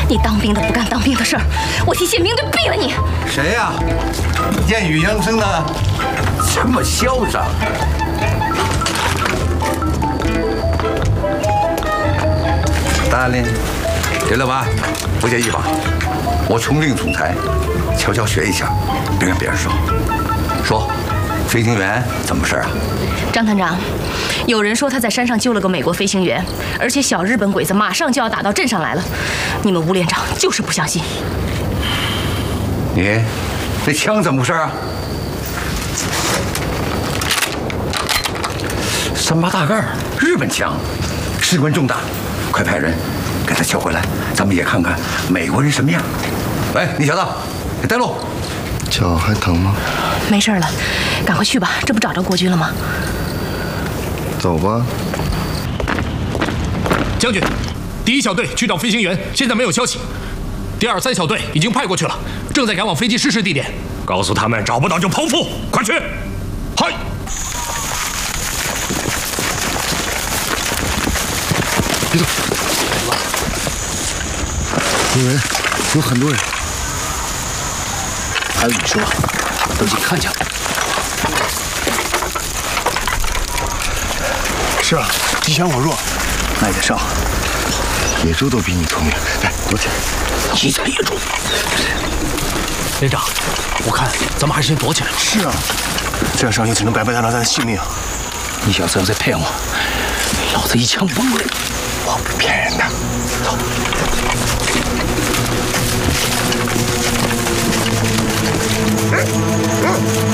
你当兵的不干当兵的事儿，我替宪兵队毙了你！ 谁呀？燕语扬声的，这么嚣张。达令，对了吧？不介意吧？我从令总裁，悄悄学一下，别跟别人说。说，飞行员怎么回事啊？ 张团长，有人说他在山上救了个美国飞行员，而且小日本鬼子马上就要打到镇上来了。你们吴连长就是不相信。 你这枪怎么回事啊？38大盖，日本枪，事关重大，快派人给他叫回来，咱们也看看美国人什么样。喂，你小子，你带路。 脚还疼吗？ 没事了，赶快去吧，这不找着国军了吗？ 走吧。 将军，第1小队去找飞行员，现在没有消息。第2、3小队已经派过去了，正在赶往飞机失事地点。告诉他们找不到就剖腹，快去！嗨！ 别动！有人，有很多人。 还有你说，都去看见了。 是啊，敌强我弱， 那得上。 野猪都比你聪明，来躲起来。 你才野猪！连长，我看咱们还是先躲起来吧。 是啊，这样上去只能白白搭拿咱的性命。 你小子要再骗我，老子一枪崩了你！ 我不骗人的。走。